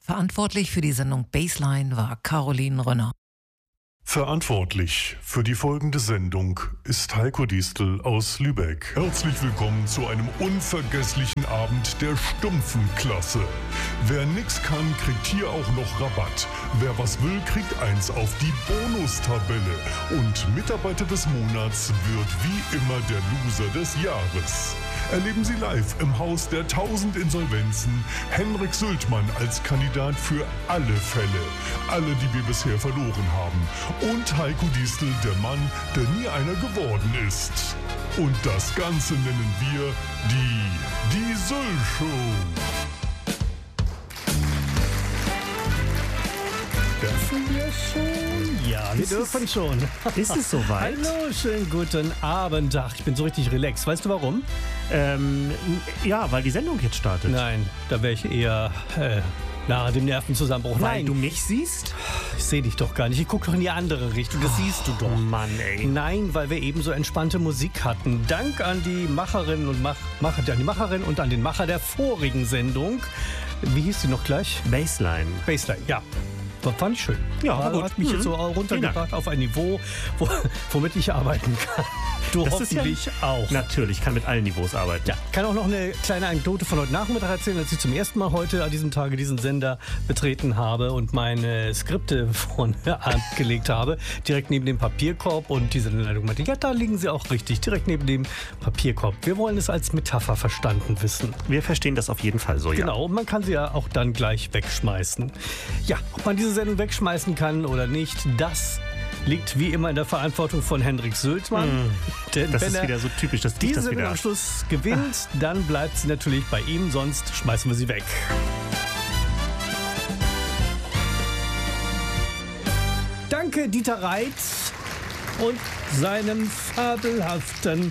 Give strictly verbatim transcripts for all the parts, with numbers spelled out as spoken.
Verantwortlich für die Sendung Baseline war Caroline Rönner. Verantwortlich für die folgende Sendung ist Heiko Diestel aus Lübeck. Herzlich willkommen zu einem unvergesslichen Abend der stumpfen Klasse. Wer nix kann, kriegt hier auch noch Rabatt. Wer was will, kriegt eins auf die Bonustabelle. Und Mitarbeiter des Monats wird wie immer der Loser des Jahres. Erleben Sie live im Haus der tausend Insolvenzen Henrik Sültmann als Kandidat für alle Fälle. Alle, die wir bisher verloren haben. Und Heiko Diestel, der Mann, der nie einer geworden ist. Und das Ganze nennen wir die Die Syl-Show. Dürfen wir schon? Ja, wir ist dürfen es, schon. Ist es soweit? Hallo, schönen guten Abend. Ach, ich bin so richtig relaxed. Weißt du warum? Ähm, ja, weil die Sendung jetzt startet. Nein, da wäre ich eher äh, nahe dem Nervenzusammenbruch. Weil Nein, du mich siehst? ich sehe dich doch gar nicht. Ich gucke doch in die andere Richtung. Das siehst du doch. Oh Mann, ey. Nein, weil wir eben so entspannte Musik hatten. Dank an die Macherinnen und Mach, Macher, an die Macherin und an den Macher der vorigen Sendung. Wie hieß die noch gleich? Baseline. Baseline, ja. Das fand ich schön. Ja, war gut. Hat mich Mhm. jetzt so runtergebracht auf ein Niveau, wo, womit ich arbeiten kann. Du Das ist hoffentlich ja, auch. Natürlich, kann mit allen Niveaus arbeiten. Ja, kann auch noch eine kleine Anekdote von heute Nachmittag erzählen, als ich zum ersten Mal heute an diesem Tage diesen Sender betreten habe und meine Skripte von abgelegt habe, direkt neben dem Papierkorb, und diese Leitung meinte, ja, da liegen sie auch richtig, direkt neben dem Papierkorb. Wir wollen es als Metapher verstanden wissen. Wir verstehen das auf jeden Fall so, ja. Genau, und man kann sie ja auch dann gleich wegschmeißen. Ja, ob man diese Sendung wegschmeißen kann oder nicht, das liegt wie immer in der Verantwortung von Henrik Sültmann. Mm, Denn das wenn ist er wieder so typisch, dass dich diese das Sendung wieder... am Schluss gewinnt, dann bleibt sie natürlich bei ihm, sonst schmeißen wir sie weg. Danke Dieter Reitz und seinem fabelhaften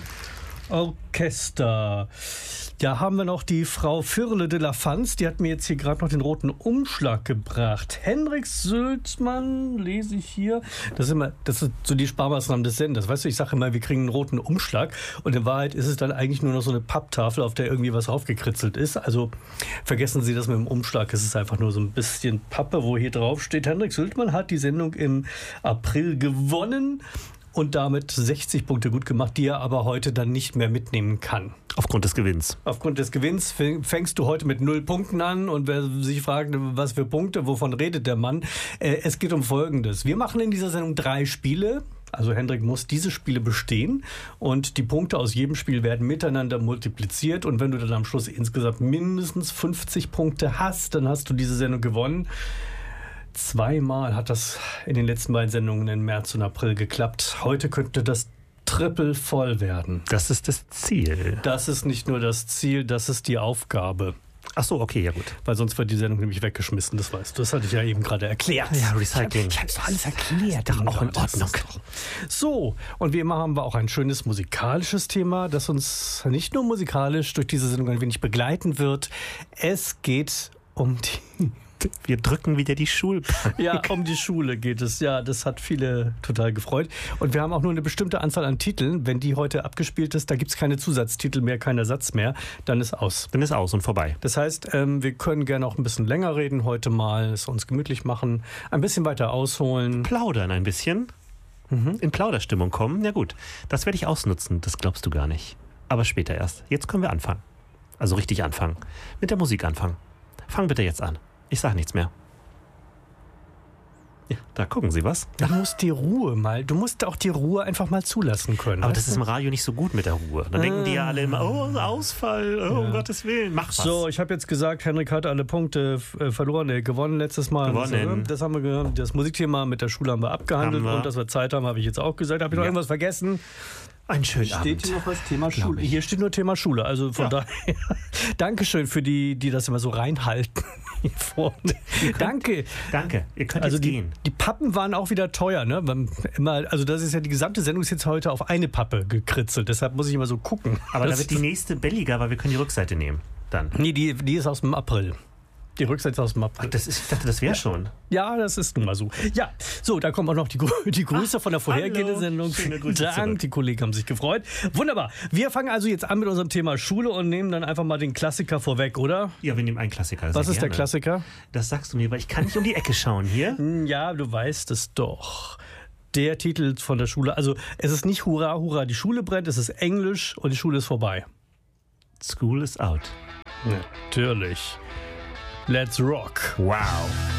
Orchester. Da haben wir noch die Frau Firle de la Fanz, die hat mir jetzt hier gerade noch den roten Umschlag gebracht. Henrik Sültmann, lese ich hier. Das ist immer, das ist so die Sparmaßnahmen des Senders. Weißt du, ich sage immer, wir kriegen einen roten Umschlag, und in Wahrheit ist es dann eigentlich nur noch so eine Papptafel, auf der irgendwie was aufgekritzelt ist. Also vergessen Sie das mit dem Umschlag, es ist einfach nur so ein bisschen Pappe, wo hier drauf steht, Henrik Sültmann hat die Sendung im April gewonnen und damit sechzig Punkte gut gemacht, die er aber heute dann nicht mehr mitnehmen kann. Aufgrund des Gewinns. Aufgrund des Gewinns fängst du heute mit null Punkten an, und wer sich fragt, was für Punkte, wovon redet der Mann? Äh, es geht um Folgendes. Wir machen in dieser Sendung drei Spiele. Also Hendrik muss diese Spiele bestehen, und die Punkte aus jedem Spiel werden miteinander multipliziert, und wenn du dann am Schluss insgesamt mindestens fünfzig Punkte hast, dann hast du diese Sendung gewonnen. Zweimal hat das in den letzten beiden Sendungen im März und April geklappt. Heute könnte das Triple voll werden. Das ist das Ziel. Das ist nicht nur das Ziel, das ist die Aufgabe. Ach so, okay, ja gut. Weil sonst wird die Sendung nämlich weggeschmissen, das weißt du. Das hatte ich ja eben gerade erklärt. Ja, Recycling. Ich hab's doch alles erklärt. Doch auch in Das Ordnung. ist doch- So, und wie immer haben wir auch ein schönes musikalisches Thema, das uns nicht nur musikalisch durch diese Sendung ein wenig begleiten wird. Es geht um die... Wir drücken wieder die Schulbank. Ja, um die Schule geht es. Ja, das hat viele total gefreut. Und wir haben auch nur eine bestimmte Anzahl an Titeln. Wenn die heute abgespielt ist, da gibt es keine Zusatztitel mehr, keinen Ersatz mehr. Dann ist aus. Dann ist aus und vorbei. Das heißt, ähm, wir können gerne auch ein bisschen länger reden heute mal, es uns gemütlich machen, ein bisschen weiter ausholen. Plaudern ein bisschen. Mhm. In Plauderstimmung kommen. Ja gut, das werde ich ausnutzen. Das glaubst du gar nicht. Aber später erst. Jetzt können wir anfangen. Also richtig anfangen. Mit der Musik anfangen. Fang bitte jetzt an. Ich sag nichts mehr. Ja, da gucken Sie was. Du musst die Ruhe mal, du musst auch die Ruhe einfach mal zulassen können. Aber das ist im Radio nicht so gut mit der Ruhe. Dann denken die ja alle immer, oh, Ausfall, oh, um Gottes Willen, mach was. So, ich habe jetzt gesagt, Henrik hat alle Punkte äh, verloren, äh, gewonnen letztes Mal. Gewonnen. Das, das haben wir gehört. Das Musikthema mit der Schule haben wir abgehandelt, Haben wir. und dass wir Zeit haben, habe ich jetzt auch gesagt. Habe ich noch Ja. irgendwas vergessen? Einen schönen Steht Abend. hier noch was? Thema Schule? ich. Hier steht nur Thema Schule. Also von Ja. daher, Dankeschön für die, die das immer so reinhalten hier vorne. Danke. Danke, ihr könnt Also jetzt die, gehen. die Pappen waren auch wieder teuer, ne? Man Immer, also das ist ja, die gesamte Sendung ist jetzt heute auf eine Pappe gekritzelt. Deshalb muss ich immer so gucken. Aber das da wird die nächste billiger, weil wir können die Rückseite nehmen. Dann. Nee, die, die ist aus dem April. Die Rückseite aus dem April. Ach, das ist, ich dachte, das wäre schon. Ja, das ist nun mal so. Ja, so, da kommen auch noch die, die Grüße Ach, von der vorhergehenden Sendung. Schöne Grüße Dank, zurück. die Kollegen haben sich gefreut. Wunderbar. Wir fangen also jetzt an mit unserem Thema Schule und nehmen dann einfach mal den Klassiker vorweg, oder? Ja, wir nehmen einen Klassiker. Was ist gerne. der Klassiker? Das sagst du mir, weil ich kann nicht um die Ecke schauen hier. Ja, du weißt es doch. Der Titel von der Schule, also es ist nicht Hurra, Hurra, die Schule brennt, es ist Englisch und die Schule ist vorbei. School is out. Natürlich. Let's rock. Wow.